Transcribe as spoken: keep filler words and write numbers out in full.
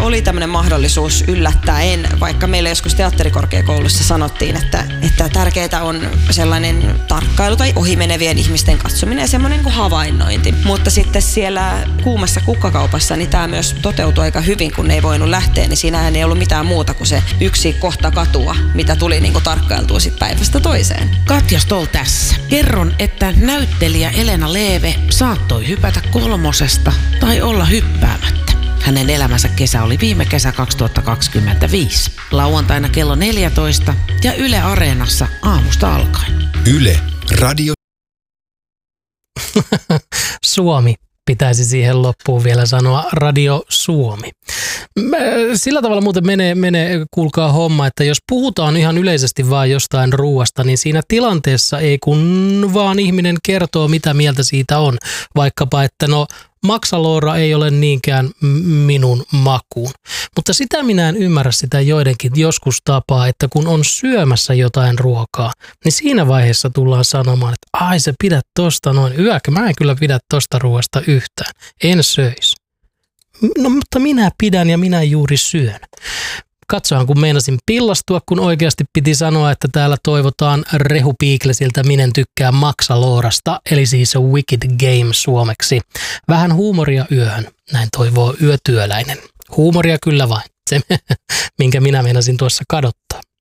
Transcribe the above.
oli tämmöinen mahdollisuus yllättäen, vaikka meillä joskus teatterikorkeakoulussa sanottiin, että, että tärkeää on sellainen tarkkailu tai ohimenevien ihmisten katsominen ja semmoinen kuin havainnointi. Mutta sitten siellä kuumassa kukkakaupassa niin tämä myös toteutui aika hyvin, kun ne ei voinut lähteä, niin siinähän ei ollut mitään muuta kuin se yksi kohta katua, mitä tuli niin kuin tarkkailtua sit päivästä toiseen. Katja Stoll tässä. Kerron, että näyttelijä Elena Leeve saattoi hypätä kolmosesta tai olla hyppäämättä. Hänen elämänsä kesä oli viime kesä kaksituhattakaksikymmentäviisi. Lauantaina kello neljätoista ja Yle Areenassa aamusta alkaen. Yle Radio. Suomi. Pitäisi siihen loppuun vielä sanoa Radio Suomi. Sillä tavalla muuten menee, menee, kuulkaa homma, että jos puhutaan ihan yleisesti vaan jostain ruuasta, niin siinä tilanteessa ei kun vaan ihminen kertoo, mitä mieltä siitä on. Vaikkapa, että no maksaloora ei ole niinkään minun makuun. Mutta sitä minä en ymmärrä sitä joidenkin joskus tapaa, että kun on syömässä jotain ruokaa, niin siinä vaiheessa tullaan sanomaan, että ai se pidä tosta noin. Yökä, mä en kyllä pidä tosta ruoasta yhtään. En söisi. No mutta minä pidän ja minä juuri syön. Katsohan, kun meinasin pillastua, kun oikeasti piti sanoa, että täällä toivotaan Rehu Piiklesiltä Minen tykkää maksaloorasta, eli siis Wicked Game suomeksi. Vähän huumoria yöhön, näin toivoo yötyöläinen. Huumoria kyllä vain, se minkä minä meinasin tuossa kadottaa.